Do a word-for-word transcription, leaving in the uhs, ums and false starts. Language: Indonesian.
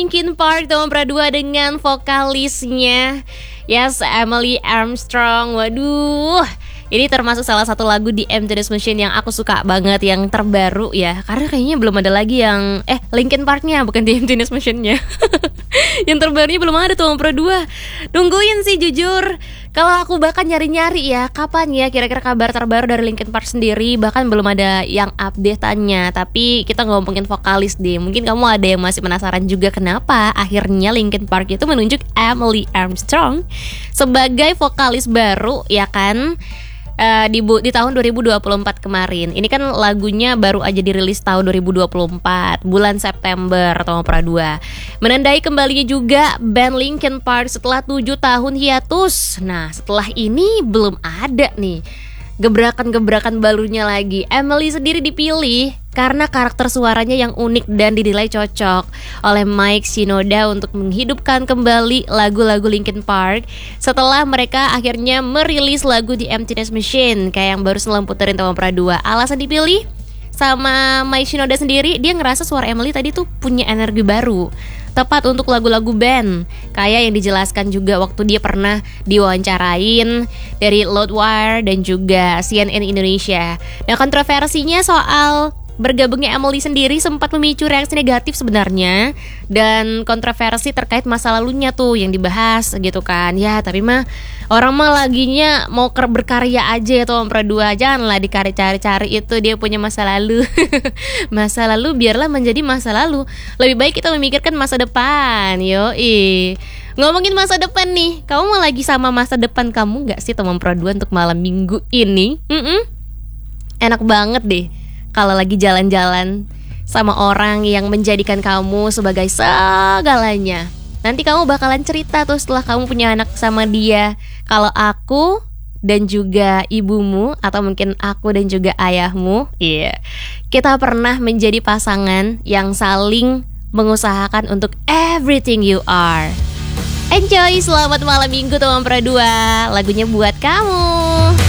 Linkin Park Tomon Pradua dengan vokalisnya Yes, Emily Armstrong. Waduh, ini termasuk salah satu lagu di Emptiness Machine yang aku suka banget, yang terbaru ya. Karena kayaknya belum ada lagi yang Eh, Linkin Park-nya, bukan di Emptiness Machine-nya. Yang terbarunya belum ada tuh Pro dua. Nungguin sih jujur. Kalau aku bahkan nyari-nyari ya, kapan ya kira-kira kabar terbaru dari Linkin Park sendiri. Bahkan belum ada yang update-annya. Tapi kita ngomongin vokalis deh. Mungkin kamu ada yang masih penasaran juga kenapa akhirnya Linkin Park itu menunjuk Emily Armstrong sebagai vokalis baru, ya kan? Uh, di, bu- di tahun dua ribu dua puluh empat kemarin. Ini kan lagunya baru aja dirilis tahun dua ribu dua puluh empat, bulan September Tomon Pradua. Menandai kembalinya juga band Linkin Park setelah tujuh tahun hiatus. Nah, setelah ini belum ada nih gebrakan-gebrakan barunya lagi. Emily sendiri dipilih karena karakter suaranya yang unik dan dinilai cocok oleh Mike Shinoda untuk menghidupkan kembali lagu-lagu Linkin Park setelah mereka akhirnya merilis lagu di Emptiness Machine kayak yang baru semalam puterin Tomon Pradua. Alasan dipilih sama Mike Shinoda sendiri, dia ngerasa suara Emily tadi tuh punya energi baru, tepat untuk lagu-lagu band. Kayak yang dijelaskan juga waktu dia pernah diwawancarain dari Loudwire dan juga C N N Indonesia. Nah, kontroversinya soal bergabungnya Emily sendiri sempat memicu reaksi negatif sebenarnya. Dan kontroversi terkait masa lalunya tuh yang dibahas gitu kan. Ya tapi mah orang mah laginya mau berkarya aja ya Tomon Pradua. Janganlah dicari-cari itu dia punya masa lalu. Masa lalu biarlah menjadi masa lalu. Lebih baik kita memikirkan masa depan. Yoi. Ngomongin masa depan nih, kamu mau lagi sama masa depan kamu gak sih Tomon Pradua untuk malam minggu ini? Mm-mm. Enak banget deh kalau lagi jalan-jalan sama orang yang menjadikan kamu sebagai segalanya. Nanti kamu bakalan cerita tuh setelah kamu punya anak sama dia, kalau aku dan juga ibumu, atau mungkin aku dan juga ayahmu, iya, kita pernah menjadi pasangan yang saling mengusahakan untuk everything you are. Enjoy, selamat malam minggu Tomon Pradua. Lagunya buat kamu.